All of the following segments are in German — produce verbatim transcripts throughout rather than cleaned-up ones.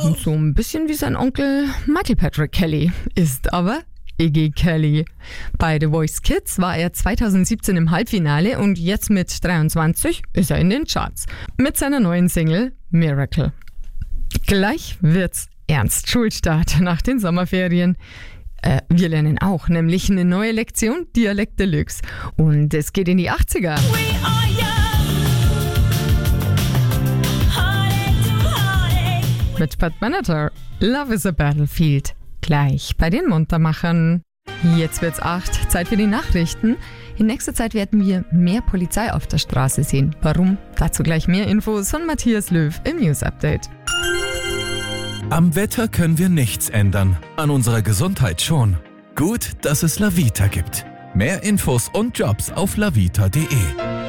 So ein bisschen wie sein Onkel Michael Patrick Kelly, ist aber Iggy Kelly. Bei The Voice Kids war er zweitausendsiebzehn im Halbfinale und jetzt mit dreiundzwanzig ist er in den Charts. Mit seiner neuen Single Miracle. Gleich wird's ernst. Schulstart nach den Sommerferien. Äh, wir lernen auch, nämlich eine neue Lektion Dialekt Deluxe. Und es geht in die achtziger. Mit Pat Benatar. Love is a Battlefield. Gleich bei den Muntermachern. Jetzt wird's acht. Zeit für die Nachrichten. In nächster Zeit werden wir mehr Polizei auf der Straße sehen. Warum? Dazu gleich mehr Infos von Matthias Löw im News Update. Am Wetter können wir nichts ändern, an unserer Gesundheit schon. Gut, dass es Lavita gibt. Mehr Infos und Jobs auf lavita punkt de.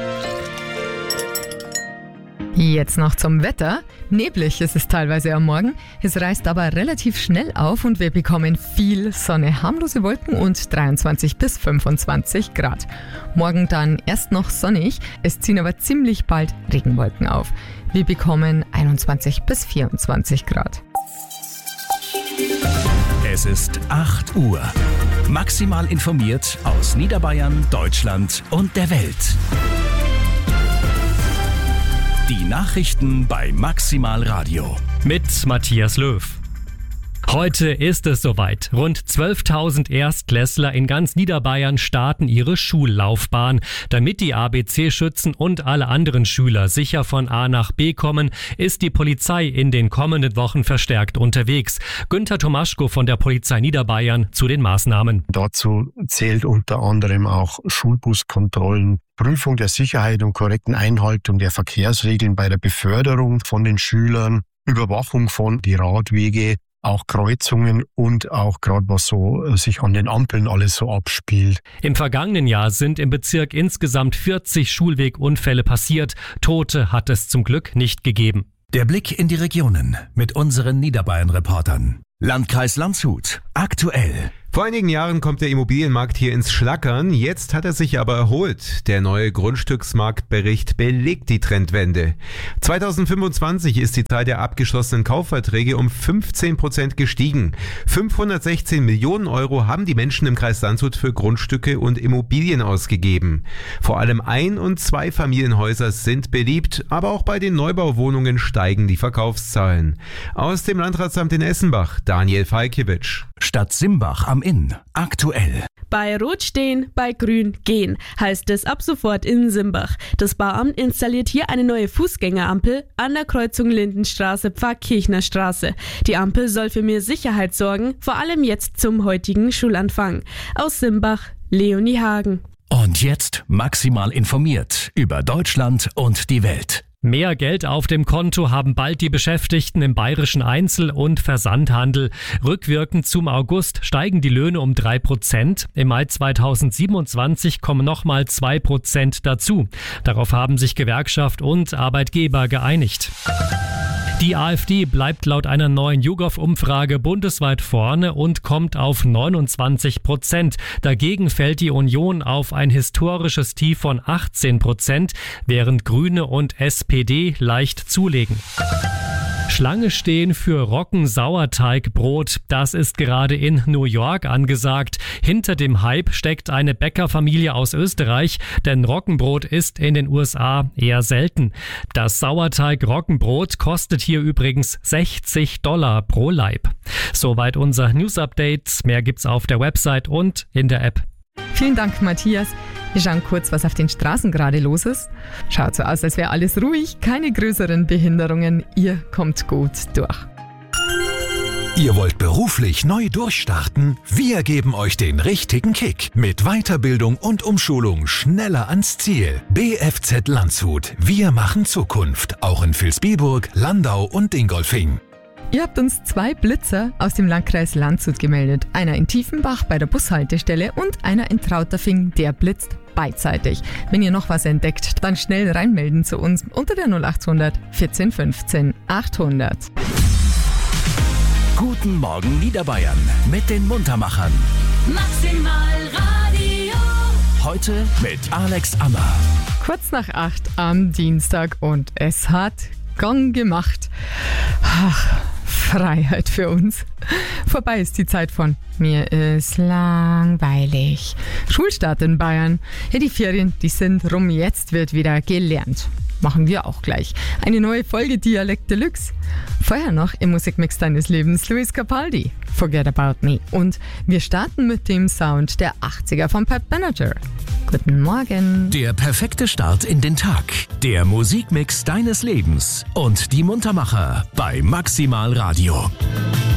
Jetzt noch zum Wetter. Neblig ist es teilweise am Morgen. Es reißt aber relativ schnell auf und wir bekommen viel Sonne, harmlose Wolken und dreiundzwanzig bis fünfundzwanzig Grad. Morgen dann erst noch sonnig, es ziehen aber ziemlich bald Regenwolken auf. Wir bekommen einundzwanzig bis vierundzwanzig Grad. Es ist acht Uhr. Maximal informiert aus Niederbayern, Deutschland und der Welt. Die Nachrichten bei Maximal Radio. Mit Matthias Löw. Heute ist es soweit. Rund zwölftausend Erstklässler in ganz Niederbayern starten ihre Schullaufbahn. Damit die A B C-Schützen und alle anderen Schüler sicher von A nach B kommen, ist die Polizei in den kommenden Wochen verstärkt unterwegs. Günther Tomaschko von der Polizei Niederbayern zu den Maßnahmen. Dazu zählt unter anderem auch Schulbuskontrollen, Prüfung der Sicherheit und korrekten Einhaltung der Verkehrsregeln bei der Beförderung von den Schülern, Überwachung von die Radwege, auch Kreuzungen und auch gerade was so sich an den Ampeln alles so abspielt. Im vergangenen Jahr sind im Bezirk insgesamt vierzig Schulwegunfälle passiert. Tote hat es zum Glück nicht gegeben. Der Blick in die Regionen mit unseren Niederbayern-Reportern. Landkreis Landshut. Aktuell. Vor einigen Jahren kommt der Immobilienmarkt hier ins Schlackern, jetzt hat er sich aber erholt. Der neue Grundstücksmarktbericht belegt die Trendwende. zweitausendfünfundzwanzig ist die Zahl der abgeschlossenen Kaufverträge um fünfzehn Prozent gestiegen. fünfhundertsechzehn Millionen Euro haben die Menschen im Kreis Landshut für Grundstücke und Immobilien ausgegeben. Vor allem Ein- und Zweifamilienhäuser sind beliebt, aber auch bei den Neubauwohnungen steigen die Verkaufszahlen. Aus dem Landratsamt in Essenbach, Daniel Falkiewicz. Stadt Simbach am Inn. Aktuell. Bei Rot stehen, bei Grün gehen, heißt es ab sofort in Simbach. Das Bauamt installiert hier eine neue Fußgängerampel an der Kreuzung Lindenstraße-Pfarrkirchner Straße. Die Ampel soll für mehr Sicherheit sorgen, vor allem jetzt zum heutigen Schulanfang. Aus Simbach, Leonie Hagen. Und jetzt maximal informiert über Deutschland und die Welt. Mehr Geld auf dem Konto haben bald die Beschäftigten im bayerischen Einzel- und Versandhandel. Rückwirkend zum August steigen die Löhne um drei Prozent. Im Mai zweitausendsiebenundzwanzig kommen nochmal zwei Prozent dazu. Darauf haben sich Gewerkschaft und Arbeitgeber geeinigt. Die AfD bleibt laut einer neuen YouGov-Umfrage bundesweit vorne und kommt auf neunundzwanzig Prozent. Dagegen fällt die Union auf ein historisches Tief von achtzehn Prozent, während Grüne und S P D leicht zulegen. Schlange stehen für Roggensauerteigbrot. Das ist gerade in New York angesagt. Hinter dem Hype steckt eine Bäckerfamilie aus Österreich, denn Roggenbrot ist in den U S A eher selten. Das Sauerteig-Roggenbrot kostet hier übrigens sechzig Dollar pro Laib. Soweit unser News-Update. Mehr gibt's auf der Website und in der App. Vielen Dank, Matthias. Wir schauen kurz, was auf den Straßen gerade los ist. Schaut so aus, als wäre alles ruhig, keine größeren Behinderungen. Ihr kommt gut durch. Ihr wollt beruflich neu durchstarten? Wir geben euch den richtigen Kick. Mit Weiterbildung und Umschulung schneller ans Ziel. B F Z Landshut. Wir machen Zukunft. Auch in Vilsbiburg, Landau und Dingolfing. Ihr habt uns zwei Blitzer aus dem Landkreis Landshut gemeldet. Einer in Tiefenbach bei der Bushaltestelle und einer in Trauterfing, der blitzt beidseitig. Wenn ihr noch was entdeckt, dann schnell reinmelden zu uns unter der null achthundert vierzehn fünfzehn achthundert. Guten Morgen Niederbayern mit den Muntermachern. Maximal Radio. Heute mit Alex Ammer. Kurz nach acht am Dienstag und es hat Gong gemacht. Ach, Freiheit für uns. Vorbei ist die Zeit von mir ist langweilig. Schulstart in Bayern. Ja, die Ferien, die sind rum. Jetzt wird wieder gelernt. Machen wir auch gleich. Eine neue Folge Dialekt Deluxe. Vorher noch im Musikmix deines Lebens Luis Capaldi, Forget About Me. Und wir starten mit dem Sound der achtziger von Pat Benatar. Guten Morgen. Der perfekte Start in den Tag. Der Musikmix deines Lebens und die Muntermacher bei Maximal Radio.